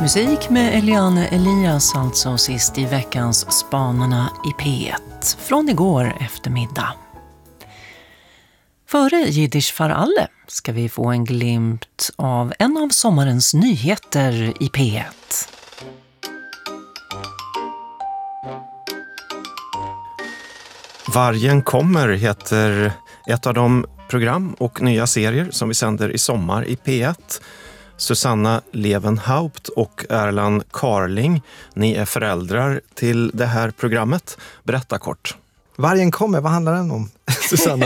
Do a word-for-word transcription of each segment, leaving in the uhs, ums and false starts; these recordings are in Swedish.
Musik med Eliane Elias, alltså sist i veckans Spanarna i P ett från igår eftermiddag. Före Jiddisch för alla ska vi få en glimt av en av sommarens nyheter i P ett. Vargen kommer heter ett av de program och nya serier som vi sänder i sommar i P ett. Susanna Levenhaupt och Erland Carling, ni är föräldrar till det här programmet. Berätta kort. Vargen kommer, vad handlar den om, Susanna?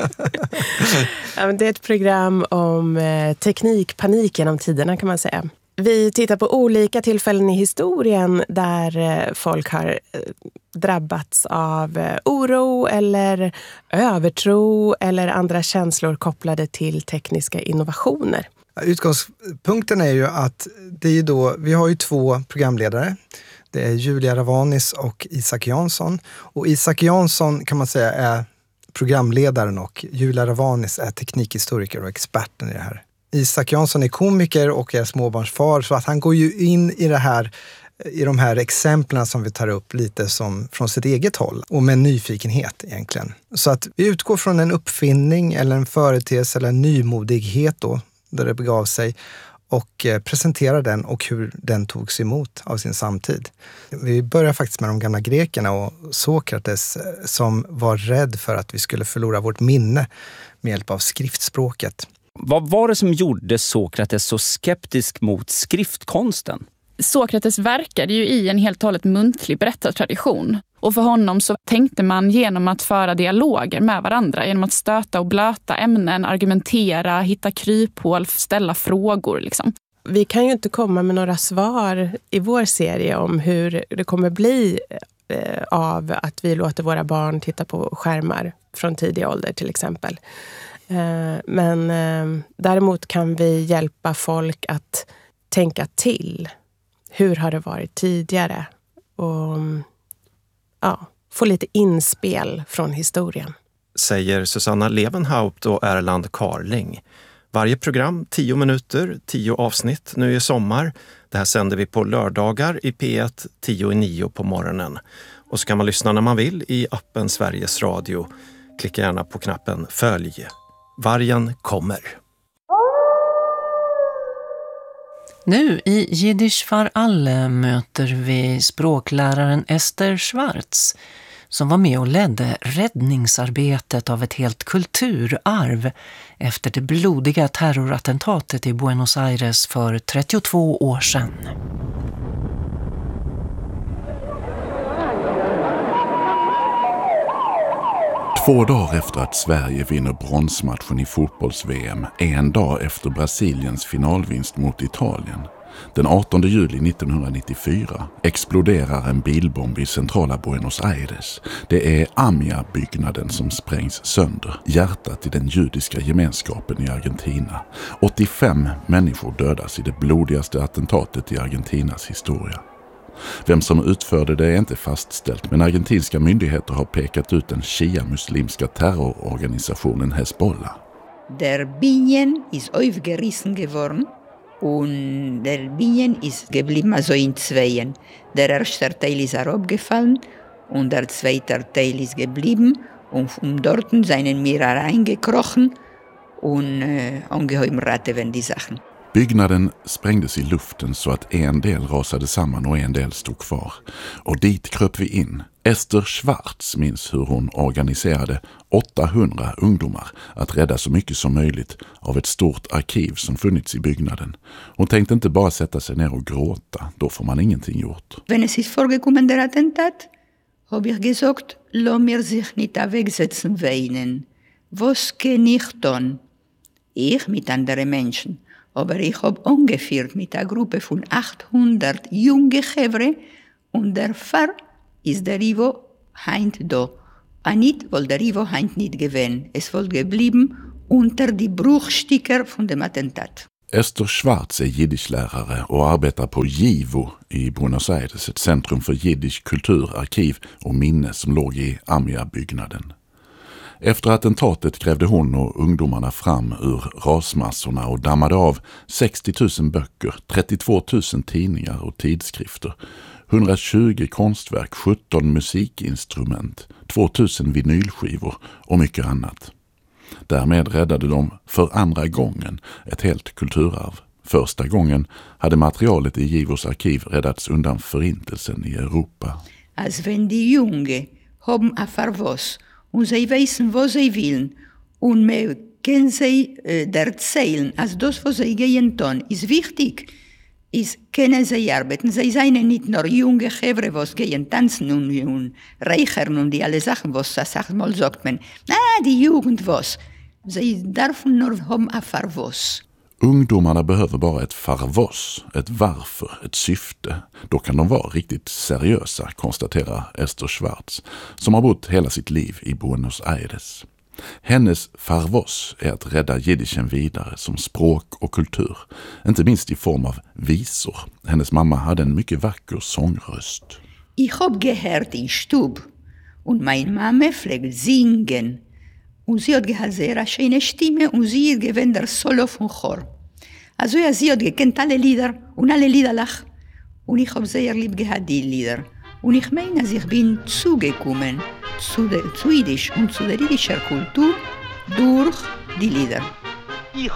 Ja, men det är ett program om eh, teknikpanik genom tiderna kan man säga. Vi tittar på olika tillfällen i historien där eh, folk har eh, drabbats av eh, oro eller övertro eller andra känslor kopplade till tekniska innovationer. Utgångspunkten är ju att det är då, vi har ju två programledare. Det är Julia Ravanis och Isak Jansson. Och Isak Jansson kan man säga är programledaren och Julia Ravanis är teknikhistoriker och experten i det här. Isak Jansson är komiker och är småbarnsfar, så att han går ju in i det här, i de här exemplen som vi tar upp lite som från sitt eget håll och med nyfikenhet egentligen. Så att vi utgår från en uppfinning eller en företeelse eller en nymodighet då, där det begav sig, och presenterar den och hur den togs emot av sin samtid. Vi börjar faktiskt med de gamla grekerna och Sokrates som var rädd för att vi skulle förlora vårt minne med hjälp av skriftspråket. Vad var det som gjorde Sokrates så skeptisk mot skriftkonsten? Sokrates verkade ju i en helt och hållet muntlig berättartradition. Och för honom så tänkte man genom att föra dialoger med varandra, genom att stöta och blöta ämnen, argumentera, hitta kryphål, ställa frågor liksom. Vi kan ju inte komma med några svar i vår serie om hur det kommer bli eh, av att vi låter våra barn titta på skärmar från tidig ålder till exempel. Eh, men eh, däremot kan vi hjälpa folk att tänka till. Hur har det varit tidigare? Och ja, få lite inspel från historien. Säger Susanna Levenhaupt och Erland Carling. Varje program tio minuter, tio avsnitt nu i sommar. Det här sänder vi på lördagar i P ett, tio i nio på morgonen. Och så kan man lyssna när man vill i appen Sveriges Radio. Klicka gärna på knappen Följ. Vargen kommer. Nu i Jiddisch för alla möter vi språkläraren Esther Schwarz som var med och ledde räddningsarbetet av ett helt kulturarv efter det blodiga terrorattentatet i Buenos Aires för trettiotvå år sedan. Två dagar efter att Sverige vinner bronsmatchen i fotbolls-V M, en dag efter Brasiliens finalvinst mot Italien. Den artonde juli nittonhundranittiofyra exploderar en bilbomb i centrala Buenos Aires. Det är Amia-byggnaden som sprängs sönder, hjärtat i den judiska gemenskapen i Argentina. åttiofem människor dödas i det blodigaste attentatet i Argentinas historia. Vem som utförde det är inte fastställt, men argentinska myndigheter har pekat ut den shia-muslimska terrororganisationen Hezbollah. Der Binien ist aufgerissen geworden und der Binien ist geblieben also in zweien. Der erste Teil ist herabgefallen und der zweite Teil ist geblieben und um dort seien wir reingekrochen und äh, ungeheuer ratte wenn die Sachen. Byggnaden sprängdes i luften så att en del rasade samman och en del stod kvar. Och dit kröp vi in. Esther Schwarz minns hur hon organiserade åttahundra ungdomar att rädda så mycket som möjligt av ett stort arkiv som funnits i byggnaden. Hon tänkte inte bara sätta sig ner och gråta, då får man ingenting gjort. Wenn es ist vorgekommen der Attentat, habe ich gesagt, lass mir sich nicht wegsetzen weinen. Was kann ich tun? Ich mit anderen Menschen. Aber ich habe ungefähr mit einer Gruppe von achthundert junge Chevre und der Pfarr ist der Ivo heint da. Anit wollte der Ivo heint nicht gewinnen. Es wollte geblieben unter die Bruchstücke von dem Attentat. Esther Schwarz är jiddischlärare och arbetar på Givo i Buenos Aires, ett centrum för jiddisch kultur, arkiv och minne som låg i Amia-byggnaden. Efter attentatet grävde hon och ungdomarna fram ur rasmassorna och dammade av sextio tusen böcker, trettiotvå tusen tidningar och tidskrifter, hundratjugo konstverk, sjutton musikinstrument, två tusen vinylskivor och mycket annat. Därmed räddade de för andra gången ett helt kulturarv. Första gången hade materialet i Givos arkiv räddats undan förintelsen i Europa. Als wenn die Junge haben erfahren und sie wissen, was sie wollen und mehr können sie äh, erzählen, als das, was sie gehen tun, ist wichtig. Ist, können sie arbeiten. Sie seien nicht nur junge Chevre, was gehen tanzen und, und reichern und die alle Sachen, was das sagt mal sagt man, ah, die Jugend was. Sie dürfen nur haben erfahren was. Ungdomarna behöver bara ett farvos, ett varför, ett syfte. Då kan de vara riktigt seriösa, konstaterar Esther Schwartz, som har bott hela sitt liv i Buenos Aires. Hennes farvos är att rädda jiddischen vidare som språk och kultur, inte minst i form av visor. Hennes mamma hade en mycket vacker sångröst. Ich hab gehört in Stub und mein Mama pflegt singen. Und sie hat gehabt sehr schöne Stimme und sie gewinnt der Solo von Chor. Also ja, sie hat gekannt alle Lieder und alle Lieder lach. Und ich habe sehr lieb gehabt die Lieder. Und ich meine, dass ich bin zugekommen zu, der, zu Jiddisch und zu der jiddischen Kultur durch die Lieder.